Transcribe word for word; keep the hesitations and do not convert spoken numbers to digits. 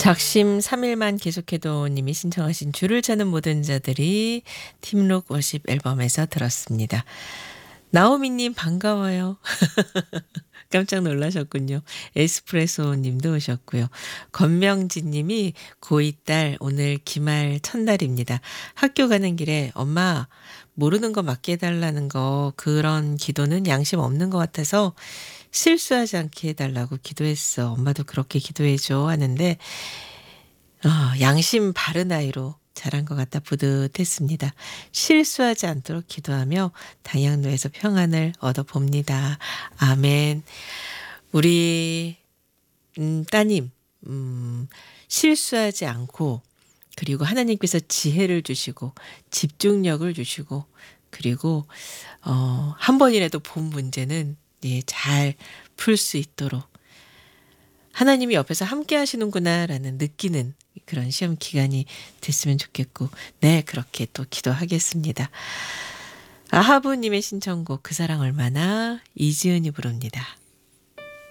작심 삼 일만 계속해도 님이 신청하신 주를 찾는 모든 자들이 팀록 워십 앨범에서 들었습니다. 나오미님 반가워요. 깜짝 놀라셨군요. 에스프레소 님도 오셨고요. 권명진 님이 고이 딸 오늘 기말 첫날입니다. 학교 가는 길에 엄마 모르는 거 맞게 해달라는 거 그런 기도는 양심 없는 것 같아서 실수하지 않게 해달라고 기도했어. 엄마도 그렇게 기도해줘 하는데 어, 양심 바른 아이로 자란 것 같다 뿌듯했습니다. 실수하지 않도록 기도하며 당양로에서 평안을 얻어봅니다. 아멘. 우리 음, 따님 음, 실수하지 않고 그리고 하나님께서 지혜를 주시고 집중력을 주시고 그리고 어, 한 번이라도 본 문제는 예, 잘 풀 수 있도록 하나님이 옆에서 함께 하시는구나라는 느끼는 그런 시험 기간이 됐으면 좋겠고 네 그렇게 또 기도하겠습니다. 아하부님의 신청곡 그 사랑 얼마나 이지은이 부릅니다.